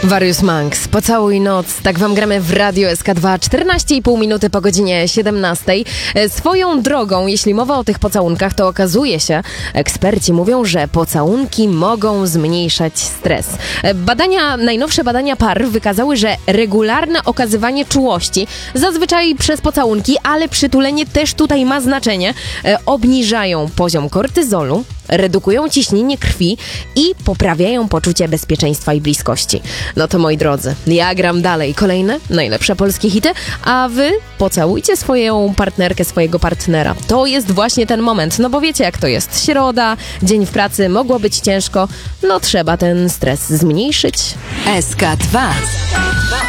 Warius Manx, Pocałuj noc, tak wam gramy w Radio SK2, 14,5 minuty po godzinie 17. Swoją drogą, jeśli mowa o tych pocałunkach, to okazuje się, eksperci mówią, że pocałunki mogą zmniejszać stres. Najnowsze badania par wykazały, że regularne okazywanie czułości, zazwyczaj przez pocałunki, ale przytulenie też tutaj ma znaczenie, obniżają poziom kortyzolu, redukują ciśnienie krwi i poprawiają poczucie bezpieczeństwa i bliskości. No to moi drodzy, ja gram dalej. Kolejne najlepsze polskie hity, a wy pocałujcie swoją partnerkę, swojego partnera. To jest właśnie ten moment, no bo wiecie jak to jest. Środa, dzień w pracy, mogło być ciężko, no trzeba ten stres zmniejszyć. SK2